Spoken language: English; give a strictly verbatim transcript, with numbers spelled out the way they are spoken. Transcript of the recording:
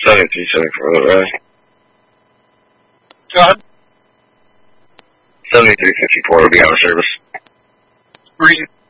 seventy-three seventy-four, right? Go ahead. seventy-three fifty-four will be out of service. Reason.